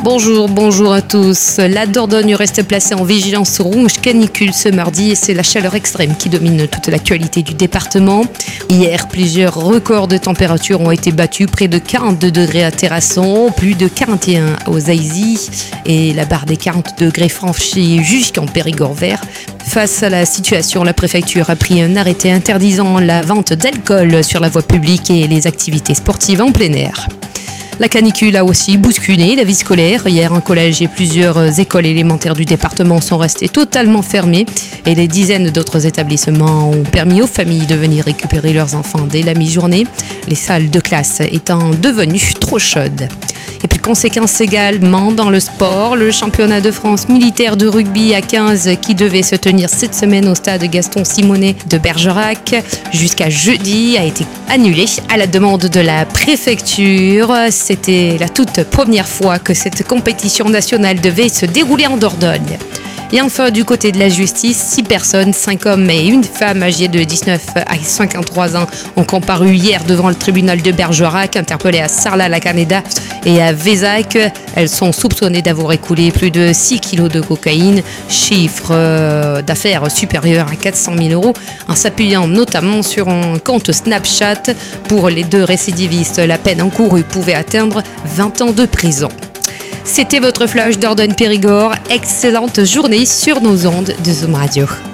Bonjour à tous. La Dordogne reste placée en vigilance rouge canicule ce mardi et c'est la chaleur extrême qui domine toute l'actualité du département. Hier, plusieurs records de température ont été battus, près de 42 degrés à Terrasson, plus de 41 aux Aisy et la barre des 40 degrés franchie jusqu'en Périgord vert. Face à la situation, la préfecture a pris un arrêté interdisant la vente d'alcool sur la voie publique et les activités sportives en plein air. La canicule a aussi bousculé la vie scolaire. Hier, un collège et plusieurs écoles élémentaires du département sont restées totalement fermées et des dizaines d'autres établissements ont permis aux familles de venir récupérer leurs enfants dès la mi-journée, les salles de classe étant devenues trop chaudes. Et puis conséquence également dans le sport, le championnat de France militaire de rugby à 15 qui devait se tenir cette semaine au stade Gaston Simonet de Bergerac jusqu'à jeudi a été annulé à la demande de la préfecture. C'était la toute première fois que cette compétition nationale devait se dérouler en Dordogne. Et enfin, du côté de la justice, 6 personnes, 5 hommes et une femme âgées de 19 à 53 ans ont comparu hier devant le tribunal de Bergerac, interpellées à Sarlat-la-Canéda et à Vézac. Elles sont soupçonnées d'avoir écoulé plus de 6 kilos de cocaïne, chiffre d'affaires supérieur à 400 000 euros, en s'appuyant notamment sur un compte Snapchat. Pour les 2 récidivistes, la peine encourue pouvait atteindre 20 ans de prison. C'était votre flash Dordogne Périgord. Excellente journée sur nos ondes de Zoom Radio.